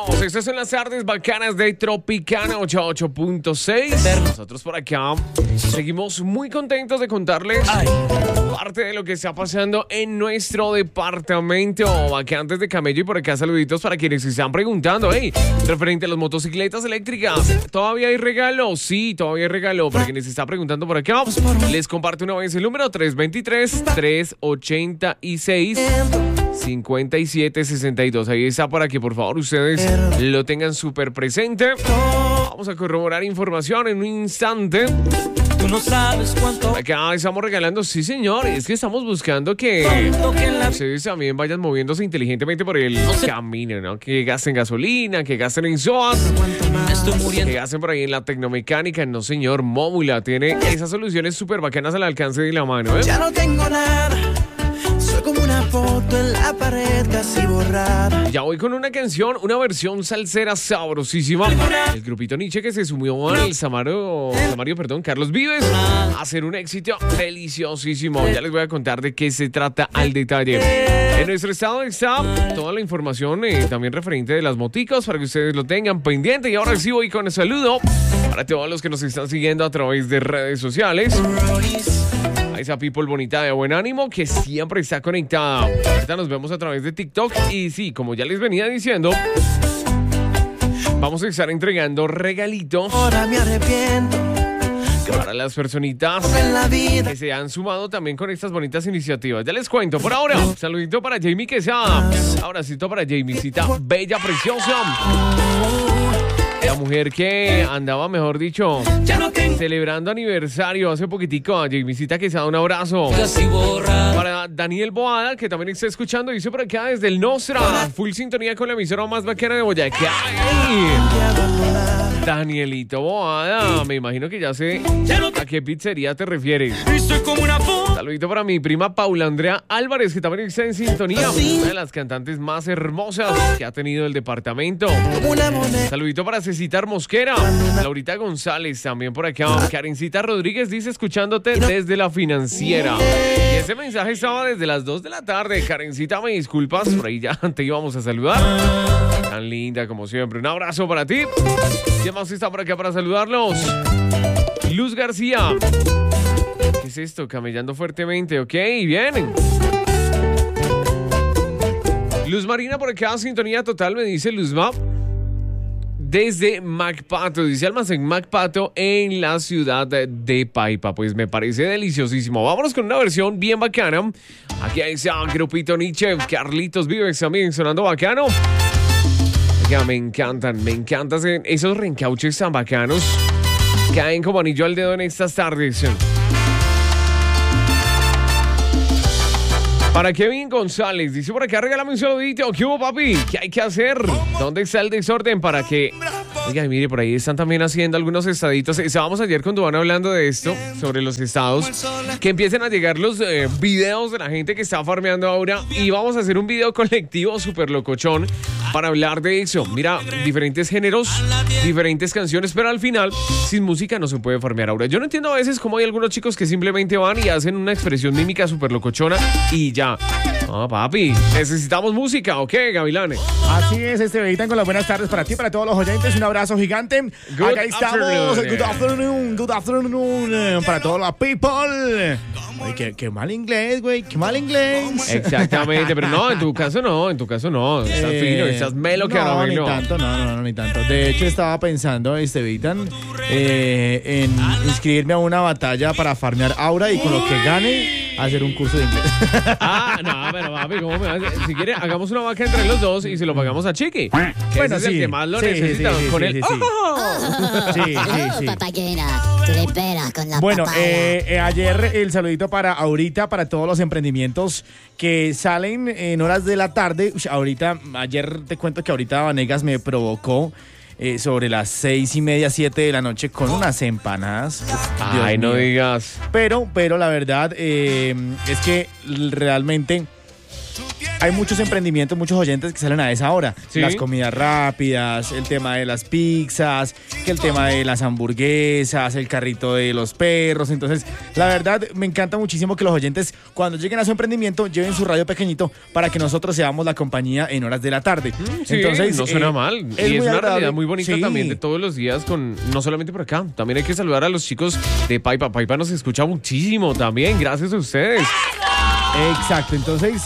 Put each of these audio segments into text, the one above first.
Bienvenidos, estas son las tardes bacanas de Tropicana 88.6. Nosotros por acá seguimos muy contentos de contarles parte de lo que está pasando en nuestro departamento. Vacantes de camello, y por acá saluditos para quienes se están preguntando, referente a las motocicletas eléctricas, ¿todavía hay regalo? Sí, todavía hay regalo. Para quienes se están preguntando por acá, les comparto una vez el número 323-386-5762. Ahí está para que por favor ustedes lo tengan súper presente. Vamos a corroborar información en un instante. Tú no sabes cuánto. Acá estamos regalando, sí señor, es que estamos buscando que ustedes también vayan moviéndose inteligentemente por el camino, ¿no? Que gasten gasolina, que gasten en SOAT, que gasten por ahí en la tecnomecánica. No señor, Mómula tiene esas soluciones súper bacanas al alcance de la mano, Ya no tengo nada, soy como una foto en la pared casi borrada. Ya voy con una canción, una versión salsera sabrosísima. El grupito Nietzsche que se sumió al Samario, Carlos Vives, a hacer un éxito deliciosísimo. Ya les voy a contar de qué se trata al detalle. En nuestro estado está toda la información también referente de las moticos para que ustedes lo tengan pendiente. Y ahora sí voy con el saludo para todos los que nos están siguiendo a través de redes sociales. A esa people bonita de buen ánimo que siempre está conectada. Ahorita nos vemos a través de TikTok. Y sí, como ya les venía diciendo, vamos a estar entregando regalitos Ahora me arrepiento para las personitas que se han sumado también con estas bonitas iniciativas. Ya les cuento. Por ahora, saludito para Jamie Quesada. Abracito para Jamiecita, bella, preciosa. La mujer que andaba, mejor dicho, celebrando aniversario hace poquitico. A Jamiecita Quesada, un abrazo. Para Daniel Boada, que también está escuchando, dice por acá desde el Nostra, full sintonía con la emisora más bacana de Boyacá. Danielito Boada, me imagino que ya sé a qué pizzería te refieres. Saludito para mi prima Paula Andrea Álvarez, que también está en sintonía, una de las cantantes más hermosas que ha tenido el departamento. Saludito para Cecitar Mosquera, Laurita González, también por acá. Karencita Rodríguez dice escuchándote desde la Financiera. Y ese mensaje estaba desde las 2 de la tarde. Karencita, me disculpas, por ahí ya te íbamos a saludar. Tan linda como siempre. Un abrazo para ti. ¿Quién más está por acá para saludarlos? Luz García. ¿Qué es esto? Camellando fuertemente. Ok, bien. Luz Marina por acá, sintonía total, me dice Luzma. Desde MacPato, dice Almacén MacPato en la ciudad de Paipa. Pues me parece deliciosísimo. Vámonos con una versión bien bacana. Aquí está grupito Nietzsche, Carlitos Vives también sonando bacano. Ya me encantan esos reencauches tan bacanos. Caen como anillo al dedo en estas tardes. Para Kevin González, dice por acá, regálame un saludito. ¿Qué hubo, papi? ¿Qué hay que hacer? ¿Dónde está el desorden para que...? Oiga, mire, por ahí están también haciendo algunos estaditos. Estábamos ayer con Duan hablando de esto, sobre los estados, que empiecen a llegar los videos de la gente que está farmeando ahora. Y vamos a hacer un video colectivo súper locochón para hablar de eso. Mira, diferentes géneros, diferentes canciones, pero al final, sin música no se puede farmear ahora. Yo no entiendo a veces cómo hay algunos chicos que simplemente van y hacen una expresión mímica súper locochona y ya. No, papi, necesitamos música, ¿ok, Gavilanes? Así es, Beitan, con las buenas tardes para ti, para todos los oyentes. Un abrazo gigante. Acá estamos. Good afternoon. Para todos los people. Oye, qué mal inglés, güey. Qué mal inglés. Exactamente, pero no, en tu caso no. Estás fino, estás melo que ahora ni tanto. De hecho, estaba pensando, Beitan, en inscribirme a una batalla para farmear aura y con lo que gane, hacer un curso de inglés. No, pero papi, ¿cómo me hace? Si quiere, hagamos una vaca entre los dos y se lo pagamos a Chiqui. Bueno, es el que más lo necesita. Con él. Sí. Papayera, tú le esperas con la bueno, papaya. ayer el saludito para ahorita, para todos los emprendimientos que salen en horas de la tarde. Ayer te cuento que ahorita Vanegas me provocó sobre las 6:30, 7 de la noche con unas empanadas. Ay, no digas. Pero la verdad es que realmente hay muchos emprendimientos, muchos oyentes que salen a esa hora. ¿Sí? Las comidas rápidas, el tema de las pizzas, que el tema de las hamburguesas, el carrito de los perros. Entonces, la verdad, me encanta muchísimo que los oyentes, cuando lleguen a su emprendimiento, lleven su radio pequeñito para que nosotros seamos la compañía en horas de la tarde. Sí, Entonces, no suena mal. Y es una agradable. realidad muy bonita Sí. también de todos los días, no solamente por acá. También hay que saludar a los chicos de Paipa. Paipa nos escucha muchísimo también, gracias a ustedes. Exacto, entonces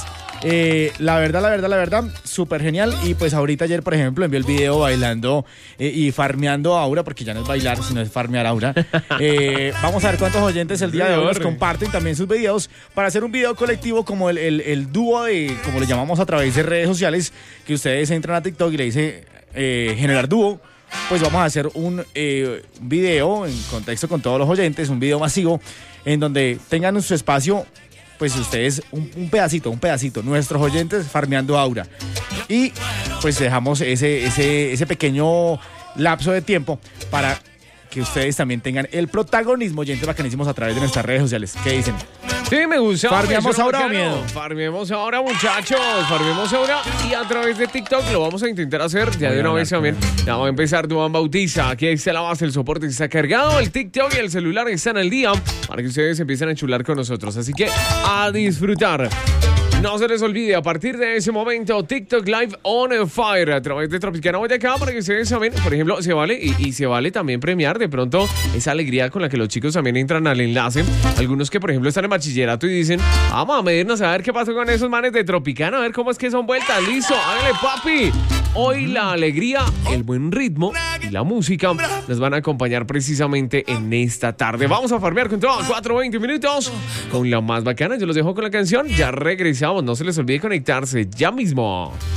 la verdad, súper genial. Y pues ahorita ayer, por ejemplo, envió el video bailando y farmeando a Aura, porque ya no es bailar, sino es farmear a Aura. Vamos a ver cuántos oyentes el día de hoy nos comparten también sus videos para hacer un video colectivo como el dúo de, como le llamamos a través de redes sociales, que ustedes entran a TikTok y le dice generar dúo. Pues vamos a hacer un video en contexto con todos los oyentes, un video masivo en donde tengan su espacio, pues ustedes un pedacito, nuestros oyentes farmeando Aura. Y pues dejamos ese pequeño lapso de tiempo para que ustedes también tengan el protagonismo, oyentes bacanísimos, a través de nuestras redes sociales. ¿Qué dicen? Sí, me gusta. ¿Farmeamos ahora o bacano. miedo? Farmeemos ahora, muchachos. Farmeemos ahora. Y a través de TikTok lo vamos a intentar hacer. Ya de una vez también. Ya va a empezar Duan Bautiza. Aquí está la base, el soporte está cargado. El TikTok y el celular están al día para que ustedes empiecen a enchular con nosotros. Así que a disfrutar. No se les olvide, a partir de ese momento, TikTok Live on Fire a través de Tropicana Boyacá, para que ustedes saben, por ejemplo, se vale y se vale también premiar de pronto esa alegría con la que los chicos también entran al enlace. Algunos que, por ejemplo, están en bachillerato y dicen, vamos a medirnos a ver qué pasó con esos manes de Tropicana, a ver cómo es que son vueltas. Listo, hágale, papi. Hoy la alegría, el buen ritmo y la música nos van a acompañar precisamente en esta tarde. Vamos a farmear con todo, 4:20 minutos, con la más bacana. Yo los dejo con la canción, ya regresamos. No se les olvide conectarse ya mismo.